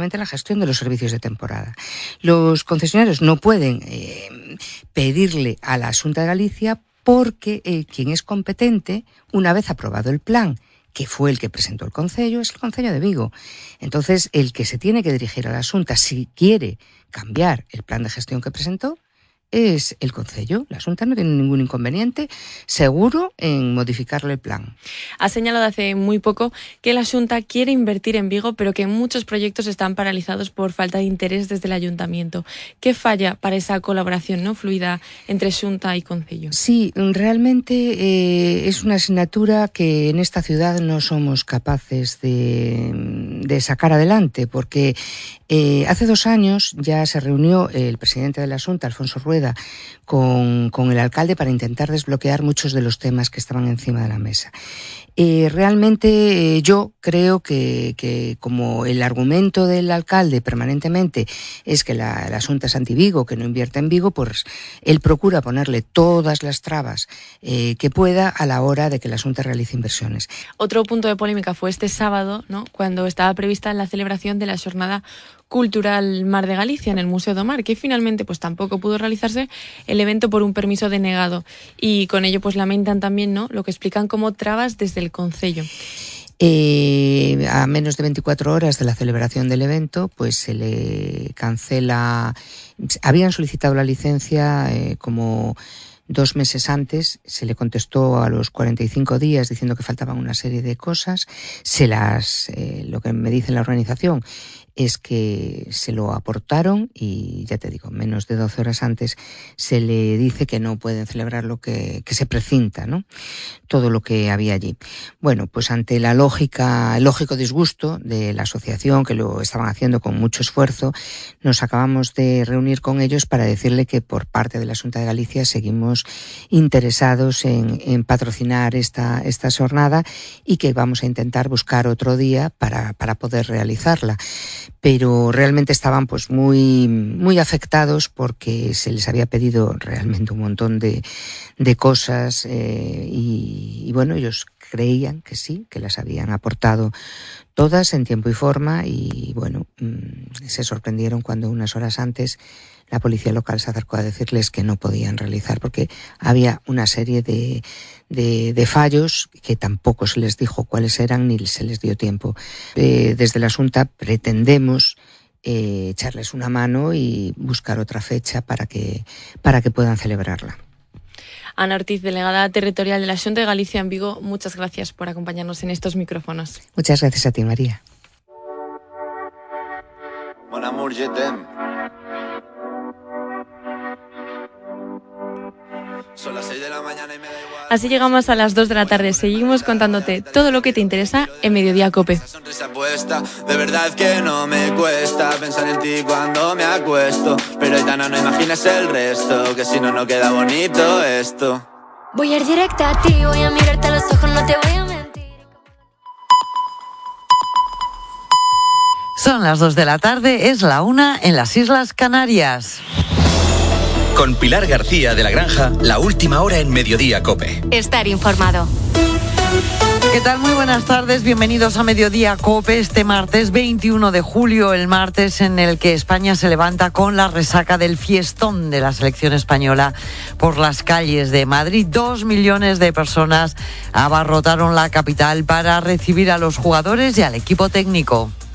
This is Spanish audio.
precisamente la gestión de los servicios de temporada. Los concesionarios no pueden pedirle a la Xunta de Galicia porque quien es competente, una vez aprobado el plan, que fue el que presentó el Concello, es el Concello de Vigo. Entonces, el que se tiene que dirigir a la Xunta si quiere cambiar el plan de gestión que presentó es el Concello. La Xunta no tiene ningún inconveniente, seguro, en modificarle el plan. Ha señalado hace muy poco que la Xunta quiere invertir en Vigo, pero que muchos proyectos están paralizados por falta de interés desde el Ayuntamiento. ¿Qué falla para esa colaboración no fluida entre Xunta y Concello? Sí, realmente es una asignatura que en esta ciudad no somos capaces de sacar adelante, porque hace 2 años ya se reunió el presidente de la Xunta, Alfonso Rueda, con el alcalde para intentar desbloquear muchos de los temas que estaban encima de la mesa. Realmente yo creo que como el argumento del alcalde permanentemente es que la Xunta es anti-Vigo, que no invierte en Vigo, pues él procura ponerle todas las trabas que pueda a la hora de que la Xunta realice inversiones. Otro punto de polémica fue este sábado, ¿no?, cuando estaba prevista la celebración de la Xornada Cultural Mar de Galicia en el Museo do Mar, que finalmente pues tampoco pudo realizarse el evento por un permiso denegado, y con ello pues lamentan también, ¿no?, lo que explican como trabas desde el Concello. A menos de 24 horas de la celebración del evento, pues se le cancela. Habían solicitado la licencia como 2 meses antes, se le contestó a los 45 días diciendo que faltaban una serie de cosas. Lo que me dice la organización es que se lo aportaron y, ya te digo, menos de 12 horas antes se le dice que no pueden celebrar lo que se precinta, ¿no?, todo lo que había allí. Bueno, pues ante el lógico disgusto de la asociación, que lo estaban haciendo con mucho esfuerzo, nos acabamos de reunir con ellos para decirle que por parte de la Xunta de Galicia seguimos interesados en patrocinar esta jornada y que vamos a intentar buscar otro día para poder realizarla. Pero realmente estaban pues muy, muy afectados porque se les había pedido realmente un montón de cosas y bueno, ellos creían que sí, que las habían aportado todas en tiempo y forma y bueno, se sorprendieron cuando unas horas antes la policía local se acercó a decirles que no podían realizar porque había una serie de fallos que tampoco se les dijo cuáles eran ni se les dio tiempo. Desde la Xunta pretendemos echarles una mano y buscar otra fecha para que puedan celebrarla. Ana Ortiz, delegada territorial de la Xunta de Galicia en Vigo, muchas gracias por acompañarnos en estos micrófonos. Muchas gracias a ti, María. Mon amour, je t'aime. Son las 6 de la mañana y me da igual. Así llegamos a las 2 de la tarde. Seguimos contándote todo lo que te interesa en Mediodía COPE. Esa sonrisa puesta, de verdad que no me cuesta pensar en ti cuando me acuesto. Pero Aitana, no imagines el resto, que si no, no queda bonito esto. Voy a ir directa a ti, voy a mirarte a los ojos, no te voy a mentir. Son las 2 de la tarde, es la 1 en las Islas Canarias. Con Pilar García de la Granja, la última hora en Mediodía COPE. Estar informado. ¿Qué tal? Muy buenas tardes, bienvenidos a Mediodía COPE este martes 21 de julio, el martes en el que España se levanta con la resaca del fiestón de la selección española por las calles de Madrid. 2 millones de personas abarrotaron la capital para recibir a los jugadores y al equipo técnico.